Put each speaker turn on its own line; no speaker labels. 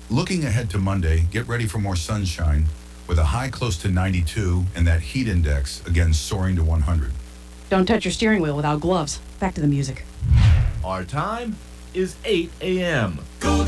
Looking ahead to Monday, get ready for more sunshine with a high close to 92 and that heat index again soaring to 100.
Don't touch your steering wheel without gloves. Back to the music.
Our time is 8 a.m.